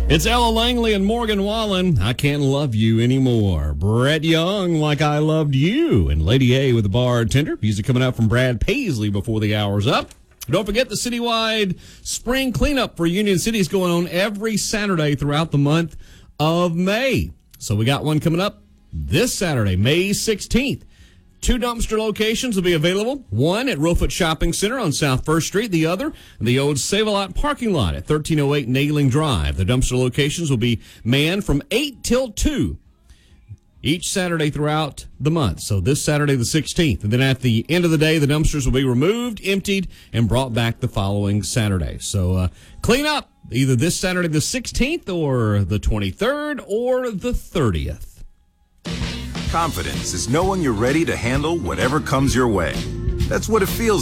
It's Ella Langley and Morgan Wallen. I Can't Love You Anymore. Brett Young, Like I Loved You. And Lady A with the Bartender. Music coming out from Brad Paisley before the hour's up. Don't forget the citywide spring cleanup for Union City is going on every Saturday throughout the month of May. So we got one coming up this Saturday, May 16th. 2 dumpster locations will be available. One at Rowfoot Shopping Center on South 1st Street. The other, the old Save-A-Lot parking lot at 1308 Nailing Drive. The dumpster locations will be manned from 8 till 2 each Saturday throughout the month. So this Saturday, the 16th. And then at the end of the day, the dumpsters will be removed, emptied, and brought back the following Saturday. So clean up either this Saturday, the 16th, or the 23rd, or the 30th. Confidence is knowing you're ready to handle whatever comes your way. That's what it feels